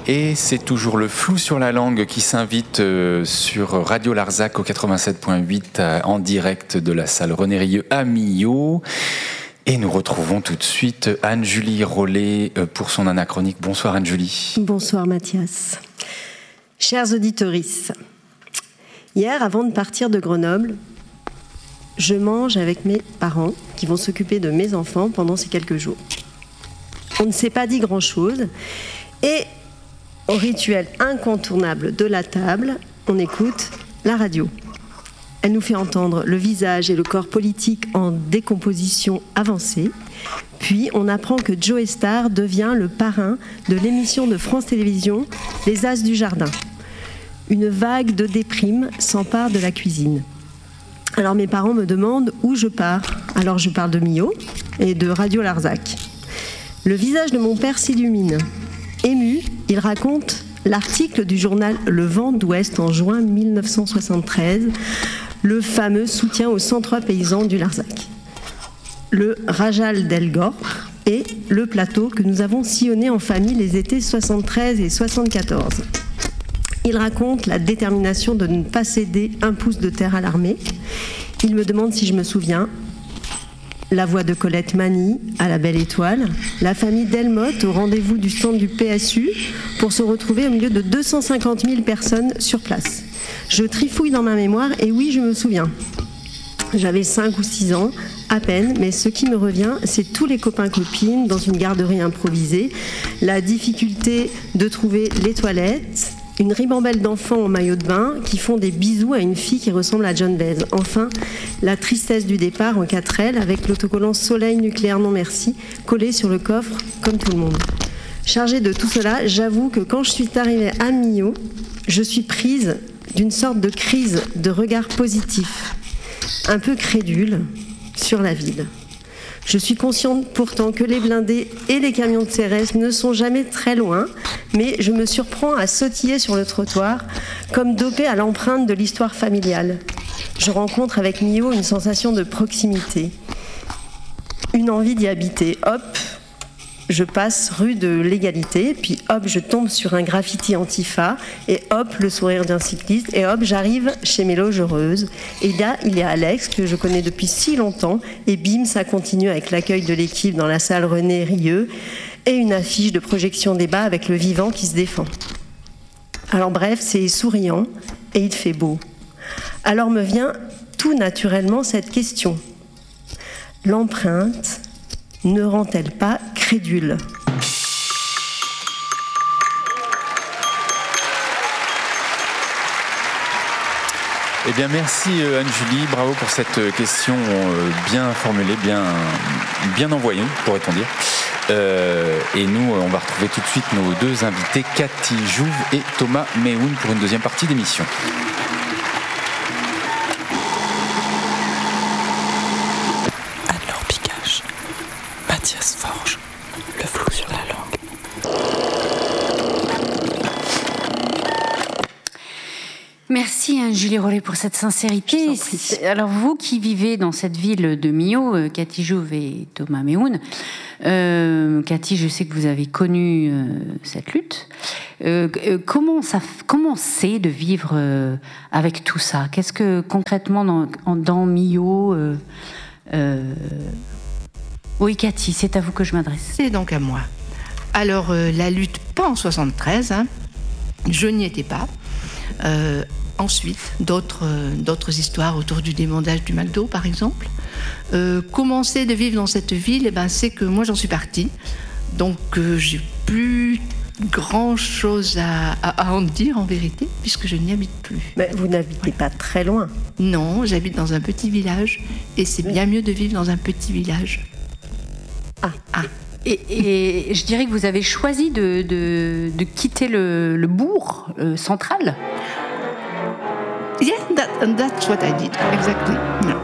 Et c'est toujours le flou sur la langue qui s'invite sur Radio Larzac au 87.8 en direct de la salle René Rieu à Millau. Et nous retrouvons tout de suite Anne-Julie Rollet pour son anachronique. Bonsoir Anne-Julie. Bonsoir Mathias. Chers auditorices, hier, avant de partir de Grenoble, je mange avec mes parents qui vont s'occuper de mes enfants pendant ces quelques jours. On ne s'est pas dit grand-chose et au rituel incontournable de la table, on écoute la radio. Elle nous fait entendre le visage et le corps politique en décomposition avancée. Puis on apprend que Joe Star devient le parrain de l'émission de France Télévisions Les As du Jardin. Une vague de déprime s'empare de la cuisine. Alors mes parents me demandent où je pars. Alors je parle de Millau et de Radio Larzac. Le visage de mon père s'illumine. Ému, il raconte l'article du journal Le Vent d'Ouest en juin 1973, le fameux soutien aux 103 paysans du Larzac. Le Rajal d'Elgor et le plateau que nous avons sillonné en famille les étés 73 et 74. Il raconte la détermination de ne pas céder un pouce de terre à l'armée. Il me demande si je me souviens. La voix de Colette Mani à la Belle Étoile, la famille Delmotte au rendez-vous du stand du PSU pour se retrouver au milieu de 250 000 personnes sur place. Je trifouille dans ma mémoire et oui, je me souviens. J'avais 5 ou 6 ans, à peine, mais ce qui me revient, c'est tous les copains-copines dans une garderie improvisée, la difficulté de trouver les toilettes, une ribambelle d'enfants en maillot de bain qui font des bisous à une fille qui ressemble à John Baez. Enfin, la tristesse du départ en 4L avec l'autocollant Soleil nucléaire non merci collé sur le coffre comme tout le monde. Chargée de tout cela, j'avoue que quand je suis arrivée à Millau, je suis prise d'une sorte de crise de regard positif, un peu crédule sur la ville. Je suis consciente pourtant que les blindés et les camions de CRS ne sont jamais très loin, mais je me surprends à sautiller sur le trottoir, comme dopée à l'empreinte de l'histoire familiale. Je rencontre avec Millau une sensation de proximité, une envie d'y habiter. Hop, je passe rue de l'Égalité, puis hop, je tombe sur un graffiti Antifa, et hop, le sourire d'un cycliste, et hop, j'arrive chez mes loges heureuses. Et là, il y a Alex, que je connais depuis si longtemps, et bim, ça continue avec l'accueil de l'équipe dans la salle René Rieu, et une affiche de projection débat avec le vivant qui se défend. Alors bref, c'est souriant, et il fait beau. Alors me vient tout naturellement cette question. L'empreinte ne rend-elle pas crédule ? Eh bien, merci Anne-Julie, bravo pour cette question bien formulée, bien envoyée, pourrait-on dire. Et nous, on va retrouver tout de suite nos deux invités, Cathy Jouve et Thomas Méhoun, pour une deuxième partie d'émission. Anne-Laure Picache, Mathias Forge, le flou sur la langue. Merci Anne-Julie Rollet pour cette sincérité. Alors vous qui vivez dans cette ville de Millau, Cathy Jouve et Thomas Méhoun, Cathy, je sais que vous avez connu cette lutte. Comment c'est de vivre avec tout ça ? Qu'est-ce que concrètement dans Millau Oui Cathy, c'est à vous que je m'adresse. C'est donc à moi. Alors la lutte, pas en 73, je n'y étais pas. Ensuite, d'autres histoires autour du démondage du McDo, par exemple. Comment c'est de vivre dans cette ville ? C'est que moi, j'en suis partie. Donc, j'ai plus grand-chose à en dire, en vérité, puisque je n'y habite plus. Mais vous n'habitez pas très loin. Non, j'habite dans un petit village. Et c'est bien mieux de vivre dans un petit village. Ah. Et je dirais que vous avez choisi de quitter le bourg central. Yeah, that's what I did, exactly. No.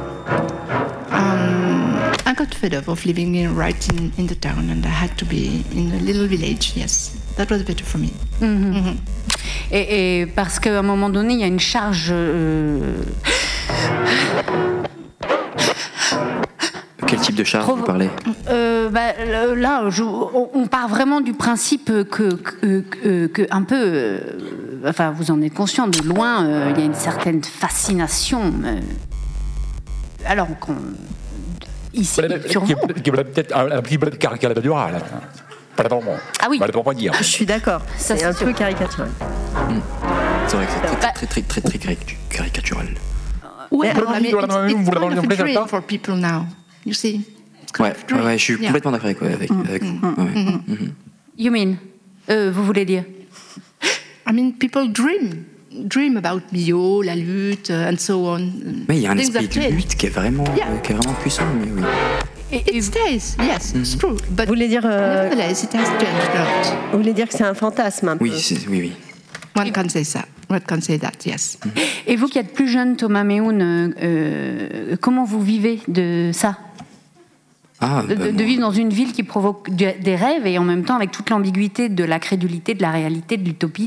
I got fed up of living right in the town and I had to be in a little village, yes. That was better for me. Mm-hmm. Mm-hmm. Et parce qu'à un moment donné, il y a une charge... Quel type type de charge vous parlez? Là, on part vraiment du principe que un peu, enfin, vous en êtes conscient, de loin, il y a une certaine fascination. Alors qu'on ici, sur vous. Qui peut-être un petit peu caricatural. Ah oui. Je suis d'accord, Ça, c'est c'est un sûr. peu caricatural. C'est vrai que c'est très caricatural. Ouais, Vous l'avez it's kind of a dit, dream for people now. You see? It's kind Ouais, of a dream. ouais, je suis Yeah. complètement d'accord avec ouais. You mean, vous voulez dire? I mean, people dream about Millau, la lutte, and so on. Mais il y a un Things esprit have de changed. lutte qui est vraiment puissant, mais oui. It stays, yes, it's true. But Vous voulez dire, nevertheless, it has changed a lot. vous voulez dire que c'est un fantasme un peu? Oui. One can say that. One can say that, yes. Et vous qui êtes plus jeune, Thomas Méhoun, comment vous vivez de ça? De vivre dans une ville qui provoque des rêves et en même temps avec toute l'ambiguïté de la crédulité, de la réalité, de l'utopie.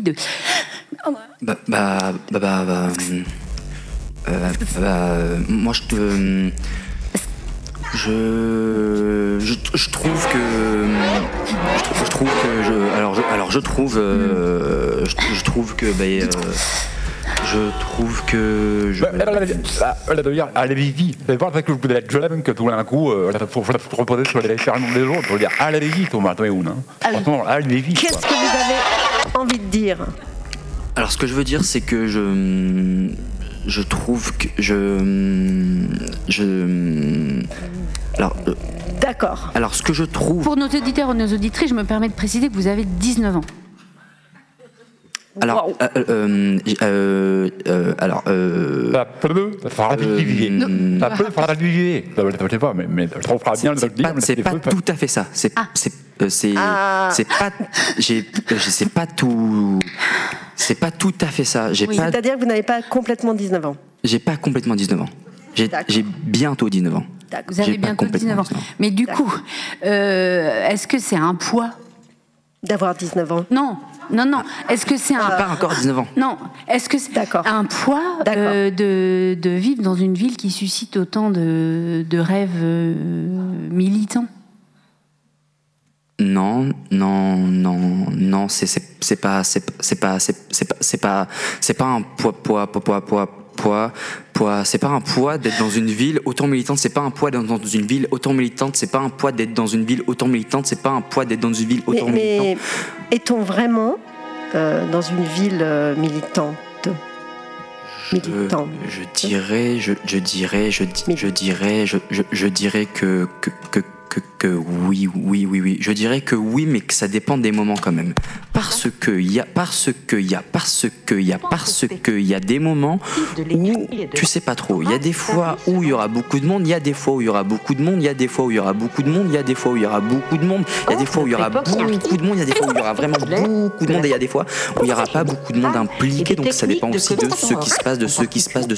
Moi, je trouve que allez-y. C'est pas parce que vous êtes jeune que tout d'un coup, il faut se reposer sur les références des autres. Il faut dire allez-y, Thomas Méhoun. Franchement, allez-y. Qu'est-ce que vous avez envie de dire? Alors, ce que je veux dire, c'est que je trouve que D'accord. Alors, ce que je trouve... Pour nos auditeurs et nos auditrices, je me permets de préciser que vous avez 19 ans. Alors, Wow. Ça peut faire relativiser. Ça peut faire relativiser. Je sais pas, mais je trouve bien de le dire. c'est pas tout à fait ça. C'est pas tout à fait ça. C'est-à-dire que vous n'avez pas complètement 19 ans. J'ai pas complètement 19 ans. J'ai bientôt 19 ans. Vous avez J'ai pas bientôt complètement 19 ans. Mais du coup, est-ce que c'est un poids? D'avoir 19 ans. Non. Est-ce que c'est un... Pas encore 19 ans. Non. Est-ce que c'est un poids de vivre dans une ville qui suscite autant de rêves militants? Non, c'est pas un poids, c'est pas un poids d'être dans une ville autant militante, c'est pas un poids d'être dans une ville autant militante, c'est pas un poids d'être dans une ville autant militante, c'est pas un poids d'être dans une ville autant militante. Mais est-on vraiment dans une ville militante? Je dirais que oui. Je dirais que oui, mais que ça dépend des moments quand même. Parce que il y a des moments où tu sais pas trop. Il y a des fois où il y aura beaucoup de monde, il y a des fois où il y aura beaucoup de monde, il y a des fois où il y aura beaucoup de monde, il y a des fois où il y aura beaucoup de monde, il y a des fois où il y aura beaucoup de monde, il y a des fois où il y aura vraiment beaucoup de monde et il y a des fois où il y aura pas beaucoup de monde impliqué. Donc ça dépend aussi de ce qui se passe, de ce qui se passe.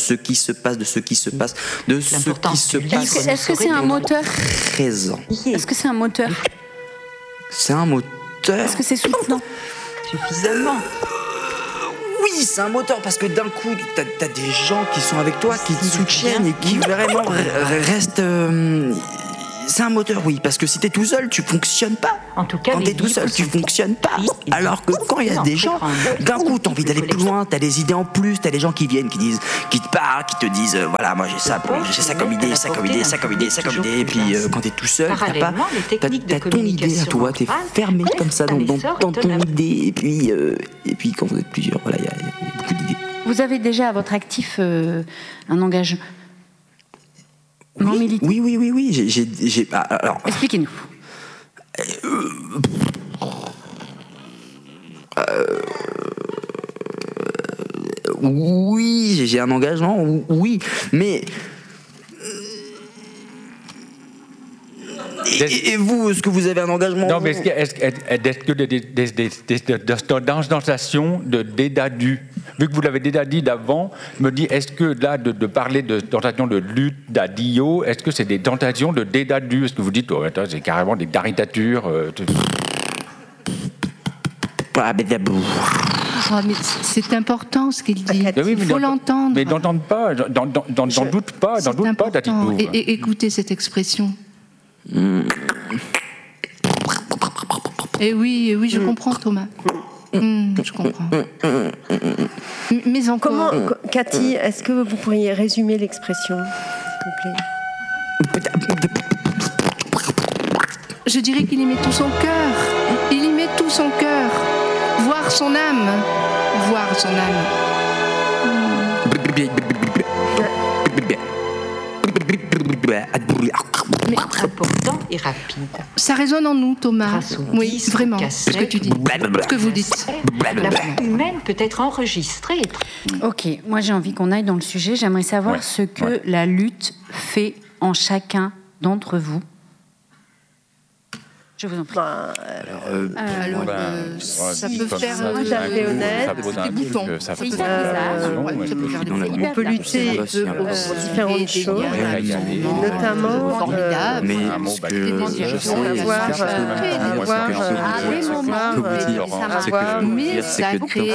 Est-ce que c'est un moteur? Présent. Est-ce que c'est un moteur? C'est un moteur. Est-ce que c'est soutenant? Suffisamment. Oui, c'est un moteur parce que d'un coup, t'as des gens qui sont avec toi, qui te soutiennent et qui vraiment restent. C'est un moteur, oui, parce que si t'es tout seul, tu fonctionnes pas. En tout cas, quand t'es tout seul, tu fonctionnes pas. Alors que quand il y a des gens, d'un coup, t'as envie d'aller plus loin, t'as des idées en plus, t'as des gens qui viennent, qui te parlent, qui te disent, voilà, moi j'ai ça comme idée, et puis quand t'es tout seul, t'as ton idée à toi, t'es fermé comme ça dans ton idée, et puis quand vous êtes plusieurs, voilà, il y a beaucoup d'idées. Vous avez déjà à votre actif un engagement militant? Oui. J'ai alors. Expliquez-nous. Oui, j'ai un engagement, oui, mais. Et vous, est-ce que vous avez un engagement? Non, mais est-ce que dans cette sensation de dédadu, vu que vous l'avez déjà dit d'avant, me dit, est-ce que là, de parler de tentation de lutte, d'adio, est-ce que c'est des tentations de dédadu? Est-ce que vous dites, attends, c'est carrément des caritatures Mais c'est important ce qu'il dit. Il faut l'entendre. Mais n'entendre pas, n'en doute pas, C'est d'attitude. important. Et écoutez cette expression. Eh oui, je comprends, Thomas. Je comprends. Mais encore... Comment, Cathy, est-ce que vous pourriez résumer l'expression, s'il vous plaît? Je dirais qu'il y met tout son cœur. Il y met tout son cœur. Voir son âme. Voir son âme. Mais important et rapide. Ça résonne en nous, Thomas. Grâce aux Oui, disques, vraiment, cassettes, ce que tu dis, ce que vous dites. La voix humaine peut être enregistrée. Ok, moi j'ai envie qu'on aille dans le sujet. J'aimerais savoir ce que la lutte fait en chacun d'entre vous. Je vous en prie. Ça peut faire tout à fait honnête. des boutons. Ça C'est peut hyper bizarre. On peut lutter aux différentes choses, notamment formidable. Mais ce que je sais, mais ça crée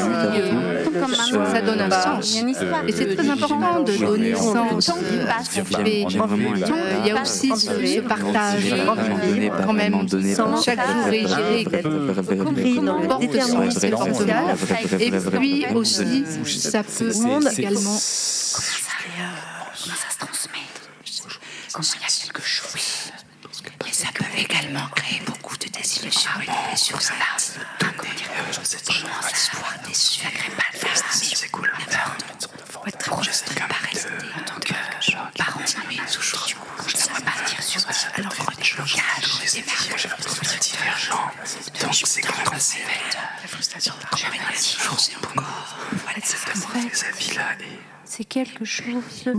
ça donne un sens. Et c'est très important de donner sens. Mais il y a aussi ce partage quand même. Chaque jour est géré, compris dans le déterminisme social. Et puis aussi, ça peut également... Comment ça se transmet? Comment il y a quelque chose? Et ça peut également créer beaucoup de désillusions sur ça. L'espoir déçu, ça crée pas de frustration. C'est cool. Juste ne pas rester en tant que parent, mais toujours je dois partir sur un blocage divergent. Donc c'est comme ça. La frustration, je me dis, c'est encore. Voilà, ça fait des avis là. C'est quelque chose.